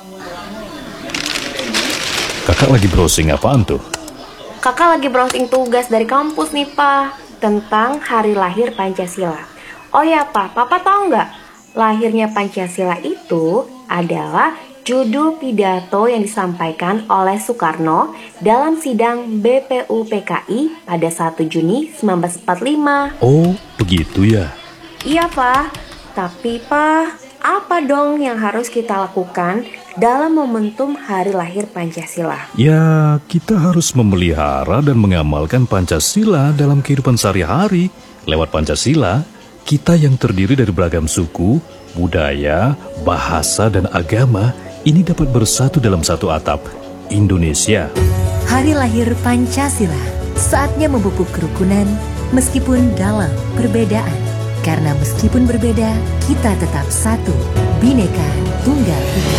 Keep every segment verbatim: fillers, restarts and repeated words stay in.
Kakak lagi browsing apaan tuh? Kakak lagi browsing tugas dari kampus nih, Pak, tentang hari lahir Pancasila. Oh ya, Pak, Papa tahu nggak? Lahirnya Pancasila itu adalah judul pidato yang disampaikan oleh Soekarno dalam sidang B P U P K I pada satu Juni seribu sembilan ratus empat puluh lima. Oh, begitu ya? Iya, Pak. Tapi, Pak, apa dong yang harus kita lakukan dalam momentum hari lahir Pancasila? Ya, kita harus memelihara dan mengamalkan Pancasila dalam kehidupan sehari-hari. Lewat Pancasila, kita yang terdiri dari beragam suku, budaya, bahasa, dan agama ini dapat bersatu dalam satu atap, Indonesia. Hari lahir Pancasila, saatnya memupuk kerukunan meskipun dalam perbedaan. Karena meskipun berbeda, kita tetap satu, Bhinneka Tunggal Ika.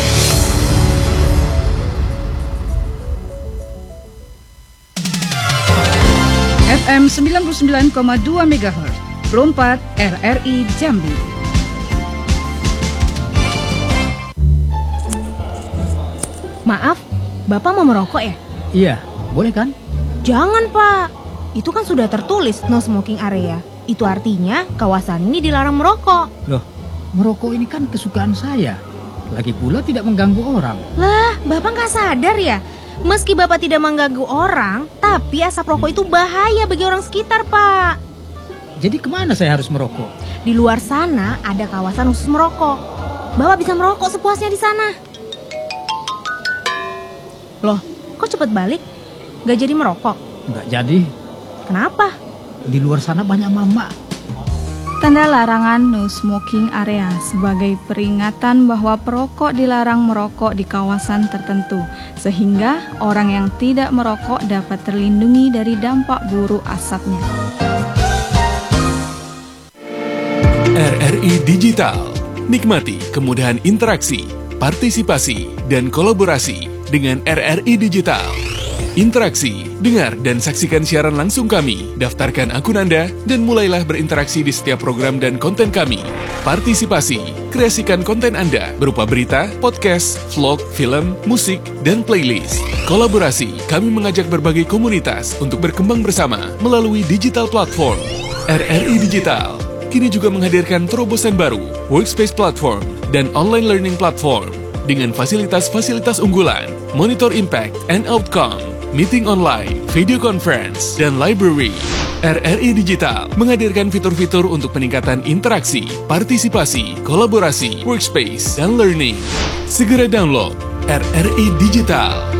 F M sembilan puluh sembilan koma dua megahertz, puluh empat R R I Jambi. Maaf, Bapak mau merokok ya? Iya, boleh kan? Jangan, Pak. Itu kan sudah tertulis no smoking area. Itu artinya kawasan ini dilarang merokok. Loh, merokok ini kan kesukaan saya. Lagi pula tidak mengganggu orang. Lah, Bapak nggak sadar ya? Meski Bapak tidak mengganggu orang, tapi asap rokok itu bahaya bagi orang sekitar, Pak. Jadi kemana saya harus merokok? Di luar sana ada kawasan khusus merokok. Bapak bisa merokok sepuasnya di sana. Loh, kok cepet balik? Nggak jadi merokok? Nggak jadi. Kenapa? Di luar sana banyak mama. Tanda larangan no smoking area sebagai peringatan bahwa perokok dilarang merokok di kawasan tertentu, sehingga orang yang tidak merokok dapat terlindungi dari dampak buruk asapnya. R R I Digital. Nikmati kemudahan interaksi, partisipasi, dan kolaborasi dengan R R I Digital. Interaksi, dengar dan saksikan siaran langsung kami, daftarkan akun Anda, dan mulailah berinteraksi di setiap program dan konten kami. Partisipasi, kreasikan konten Anda berupa berita, podcast, vlog, film, musik, dan playlist. Kolaborasi, kami mengajak berbagai komunitas untuk berkembang bersama melalui digital platform. R R I Digital kini juga menghadirkan terobosan baru, workspace platform, dan online learning platform dengan fasilitas-fasilitas unggulan, monitor impact and outcome, meeting online, video conference, dan library. R R I Digital menghadirkan fitur-fitur untuk peningkatan interaksi, partisipasi, kolaborasi, workspace, dan learning. Segera download R R I Digital.